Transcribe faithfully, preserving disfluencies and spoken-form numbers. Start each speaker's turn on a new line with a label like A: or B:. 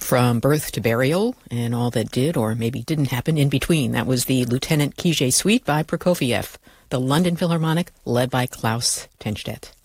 A: From Birth to Burial and All That Did or Maybe Didn't Happen in Between. That was the Lieutenant Kijé Suite by Prokofiev, the London Philharmonic led by Klaus Tennstedt.